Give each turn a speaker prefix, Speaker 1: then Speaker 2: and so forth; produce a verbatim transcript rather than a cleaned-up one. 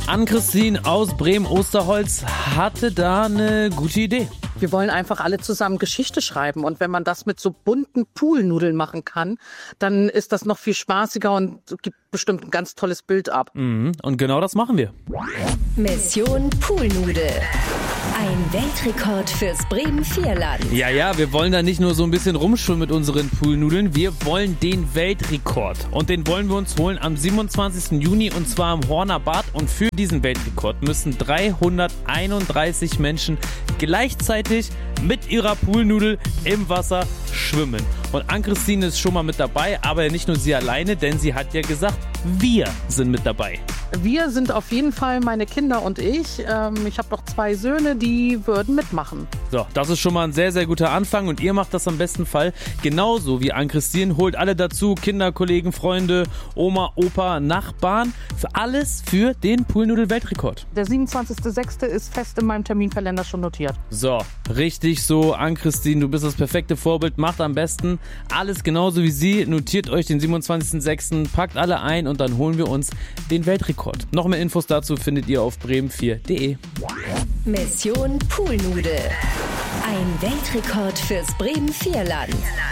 Speaker 1: Ann-Christine aus Bremen-Osterholz hatte da eine gute Idee.
Speaker 2: Wir wollen einfach alle zusammen Geschichte schreiben. Und wenn man das mit so bunten Poolnudeln machen kann, dann ist das noch viel spaßiger und gibt bestimmt ein ganz tolles Bild ab.
Speaker 1: Mhm. Und genau das machen wir.
Speaker 3: Mission Poolnudel. Ein Weltrekord fürs Bremen-Vierland.
Speaker 1: Ja, ja, wir wollen da nicht nur so ein bisschen rumschwimmen mit unseren Poolnudeln. Wir wollen den Weltrekord. Und den wollen wir uns holen am siebenundzwanzigsten Juni und zwar im Horner Bad. Und für diesen Weltrekord müssen dreihunderteinunddreißig Menschen gleichzeitig mit ihrer Poolnudel im Wasser schwimmen. Und Ann-Christine ist schon mal mit dabei, aber nicht nur sie alleine, denn sie hat ja gesagt, wir sind mit dabei.
Speaker 2: Wir sind auf jeden Fall meine Kinder und ich. Ähm, ich habe noch zwei Söhne, die würden mitmachen.
Speaker 1: So, das ist schon mal ein sehr, sehr guter Anfang und ihr macht das am besten Fall genauso wie Ann-Christine. Holt alle dazu, Kinder, Kollegen, Freunde, Oma, Opa, Nachbarn. Für alles für den Poolnudel-Weltrekord.
Speaker 2: Der siebenundzwanzigster sechste ist fest in meinem Terminkalender schon notiert.
Speaker 1: So, richtig so. Ann-Christine, du bist das perfekte Vorbild. Macht am besten alles genauso wie sie. Notiert euch den siebenundzwanzigsten sechsten Packt alle ein und dann holen wir uns den Weltrekord. Noch mehr Infos dazu findet ihr auf bremen vier punkt de.
Speaker 3: Mission Poolnudel. Ein Weltrekord fürs Bremen-Vierland.